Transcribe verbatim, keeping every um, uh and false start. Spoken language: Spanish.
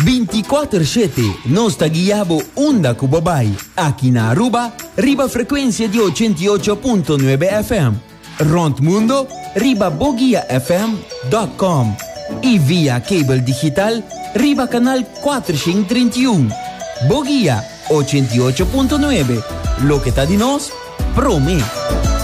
veinticuatro siete nos guiamos onda Cubabai. Aquí en Aruba, riba frecuencia de ochenta y ocho punto nueve F M. Rond mundo, riba bogia f m punto com. Y vía cable digital, riba canal cuatrocientos treinta y uno. Bogia ochenta y ocho punto nueve. Lo que está de nos, promete.